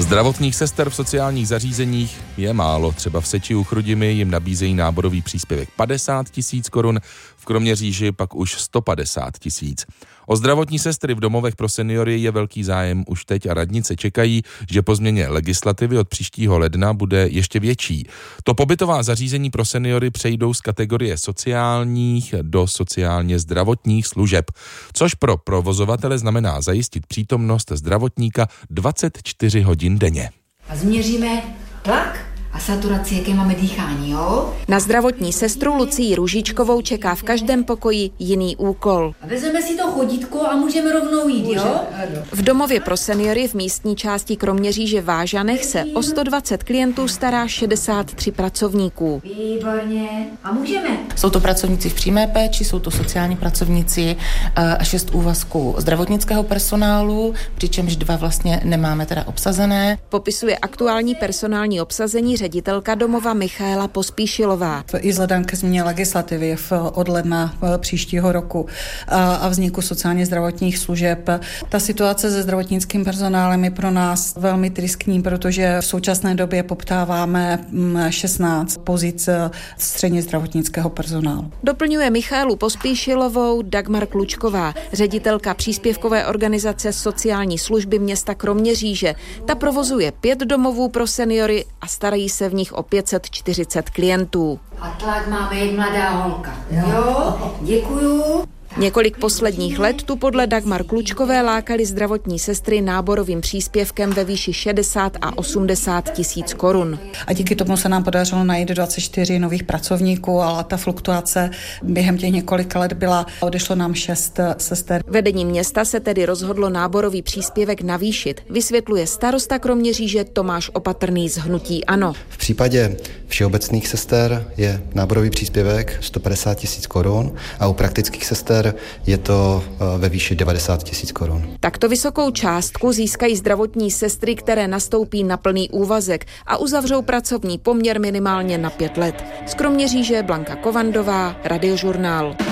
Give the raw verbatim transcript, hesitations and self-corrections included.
Zdravotních sester v sociálních zařízeních je málo. Třeba v Seči u Chrudimi jim nabízejí náborový příspěvek padesát tisíc korun, v Kroměříži pak už sto padesát tisíc. O zdravotní sestry v domovech pro seniory je velký zájem už teď a radnice čekají, že po změně legislativy od příštího ledna bude ještě větší. To pobytová zařízení pro seniory přejdou z kategorie sociálních do sociálně zdravotních služeb, což pro provozovatele znamená zajistit přítomnost zdravotníka dvacet čtyři hodin denně. A změříme tlak a saturaci, jaké máme dýchání, jo? Na zdravotní sestru Lucii Růžičkovou čeká v každém pokoji jiný úkol. A vezmeme si to chodítko a můžeme rovnou jít, Může, jo? V domově pro seniory v místní části Kroměříže v Vážanech se o sto dvacet klientů stará šedesát tři pracovníků. Výborně. A můžeme. Jsou to pracovníci v přímé péči, jsou to sociální pracovníci a šest úvazků zdravotnického personálu, přičemž dva vlastně nemáme teda obsazené. Popisuje aktuální personální obsazení ředitelka domova Michaela Pospíšilová. I vzhledem ke změně legislativy od ledna příštího roku a vzniku sociálně zdravotních služeb. Ta situace se zdravotnickým personálem je pro nás velmi tristní, protože v současné době poptáváme šestnáct pozic středně zdravotnického personálu. Doplňuje Michaelu Pospíšilovou Dagmar Klučková, ředitelka příspěvkové organizace sociální služby města Kroměříže. Ta provozuje pět domovů pro seniory a starají se v nich o pět set čtyřicet klientů. A tlak máme jak mladá holka. Jo, děkuju. Několik posledních let tu podle Dagmar Klučkové lákali zdravotní sestry náborovým příspěvkem ve výši šedesát a osmdesát tisíc korun. A díky tomu se nám podařilo najít dvacet čtyři nových pracovníků, ale ta fluktuace během těch několika let byla, odešlo nám šest sester. Vedení města se tedy rozhodlo náborový příspěvek navýšit, vysvětluje starosta Kroměříže Tomáš Opatrný z hnutí ANO. V případě všeobecných sester je náborový příspěvek sto padesát tisíc korun a u praktických sester je to ve výši devadesát tisíc korun. Takto vysokou částku získají zdravotní sestry, které nastoupí na plný úvazek a uzavřou pracovní poměr minimálně na pět let. Z Kroměříže Blanka Kovandová, Radiožurnál.